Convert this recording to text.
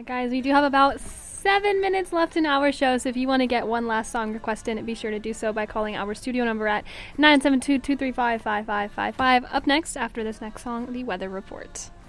guys, we do have about 7 minutes left in our show, so if you want to get one last song request in, be sure to do so by calling our studio number at 972-235-5555. Up next, after this next song, the weather report.